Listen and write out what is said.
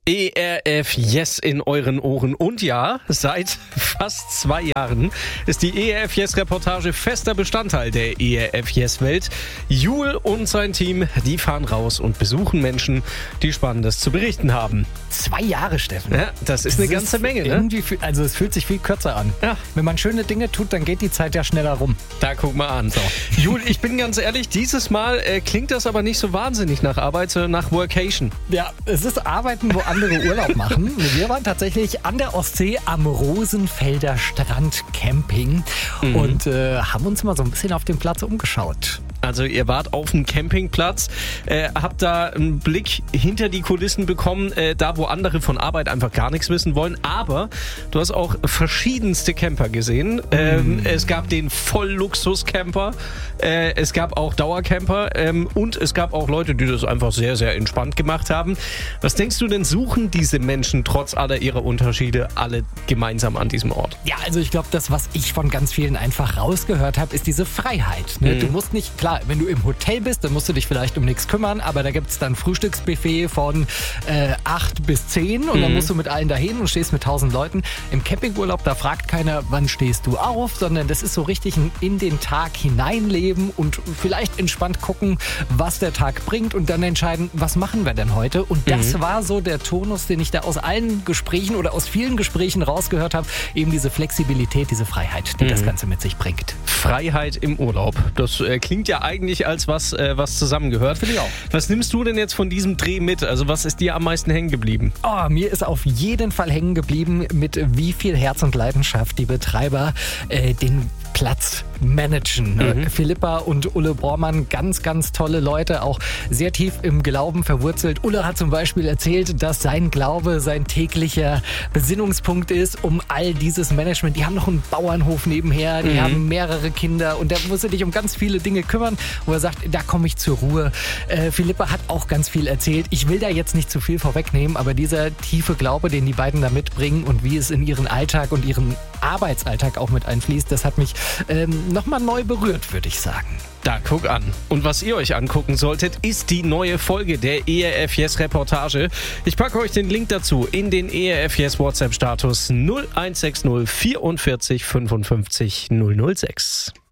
ERF Yes in euren Ohren. Und ja, seit fast 2 Jahren ist die ERF Yes Reportage fester Bestandteil der ERF Yes Welt. Jul und sein Team, die fahren raus und besuchen Menschen, die Spannendes zu berichten haben. 2 Jahre, Steffen. Ja, das ist eine ganze Menge, ne? Also es fühlt sich viel kürzer an. Ja. Wenn man schöne Dinge tut, dann geht die Zeit ja schneller rum. Da guck mal an. So. Jul, ich bin ganz ehrlich, dieses Mal klingt das aber nicht so wahnsinnig nach Arbeit, sondern nach Workation. Ja, es ist Arbeiten, wo andere Urlaub machen. Wir waren tatsächlich an der Ostsee am Rosenfelder Strand Camping und haben uns mal so ein bisschen auf dem Platz umgeschaut. Also ihr wart auf dem Campingplatz, habt da einen Blick hinter die Kulissen bekommen, da wo andere von Arbeit einfach gar nichts wissen wollen. Aber du hast auch verschiedenste Camper gesehen. Es gab den Vollluxus-Camper, es gab auch Dauercamper und es gab auch Leute, die das einfach sehr, sehr entspannt gemacht haben. Was denkst du denn, suchen diese Menschen trotz aller ihrer Unterschiede alle gemeinsam an diesem Ort? Ja, also ich glaube, das, was ich von ganz vielen einfach rausgehört habe, ist diese Freiheit. Ne? Du musst nicht, klar, wenn du im Hotel bist, dann musst du dich vielleicht um nichts kümmern, aber da gibt es dann Frühstücksbuffet von 8 bis 10 und dann musst du mit allen dahin und stehst mit 1000 Leuten. Im Campingurlaub, da fragt keiner, wann stehst du auf, sondern das ist so richtig ein in den Tag hineinleben und vielleicht entspannt gucken, was der Tag bringt und dann entscheiden, was machen wir denn heute? Und das war so der Tonus, den ich da aus allen Gesprächen oder aus vielen Gesprächen rausgehört habe. Eben diese Flexibilität, diese Freiheit, die das Ganze mit sich bringt. Freiheit im Urlaub. Das klingt ja eigentlich als was zusammengehört. Finde ich auch. Was nimmst du denn jetzt von diesem Dreh mit? Also was ist dir am meisten hängen geblieben? Oh, mir ist auf jeden Fall hängen geblieben, mit wie viel Herz und Leidenschaft die Betreiber den Platz managen. Philippa und Ulle Bormann, ganz, ganz tolle Leute, auch sehr tief im Glauben verwurzelt. Ulle hat zum Beispiel erzählt, dass sein Glaube sein täglicher Besinnungspunkt ist, um all dieses Management. Die haben noch einen Bauernhof nebenher, die haben mehrere Kinder und der muss sich um ganz viele Dinge kümmern, wo er sagt, da komme ich zur Ruhe. Philippa hat auch ganz viel erzählt. Ich will da jetzt nicht zu viel vorwegnehmen, aber dieser tiefe Glaube, den die beiden da mitbringen und wie es in ihren Alltag und ihren Arbeitsalltag auch mit einfließt, das hat mich nochmal neu berührt, würde ich sagen. Da guck an. Und was ihr euch angucken solltet, ist die neue Folge der ERF Yes Reportage. Ich packe euch den Link dazu in den ERF Yes WhatsApp-Status 0160 44 55 006.